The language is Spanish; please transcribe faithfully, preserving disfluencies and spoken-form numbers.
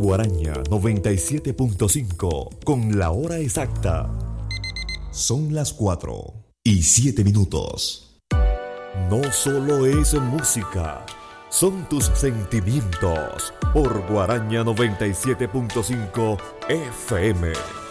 Guaraña noventa y siete punto cinco con la hora exacta. Son las cuatro y siete minutos. No solo es música, son tus sentimientos por Guaraña noventa y siete punto cinco F M.